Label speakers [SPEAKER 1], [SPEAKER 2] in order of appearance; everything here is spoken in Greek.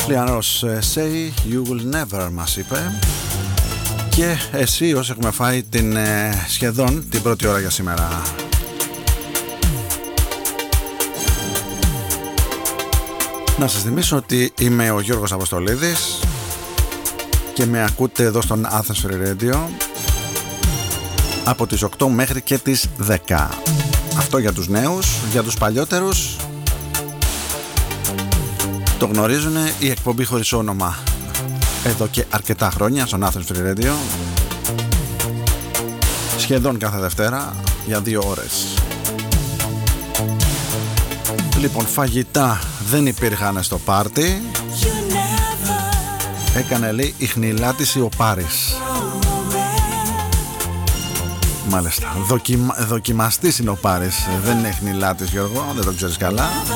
[SPEAKER 1] Λιανός, Say You Will Never μας είπε. Και εσύ όσοι έχουμε φάει σχεδόν την πρώτη ώρα για σήμερα. Να σας θυμίσω ότι είμαι ο Γιώργος Αποστολίδης και με ακούτε εδώ στον Athens Free Radio από τις 8 μέχρι και τις 10. Αυτό για τους νέους, για τους παλιότερους το γνωρίζουν, η εκπομπή χωρίς όνομα εδώ και αρκετά χρόνια στον Athens Free Radio, σχεδόν κάθε Δευτέρα για 2 ώρες. Λοιπόν, φαγητά δεν υπήρχαν στο πάρτι. Έκανε, λέει, η χνηλάτιση ο Πάρης. Μάλιστα, δοκιμαστής είναι ο Πάρης. Δεν είναι χνηλάτης, Γιώργο, δεν το ξέρεις καλά.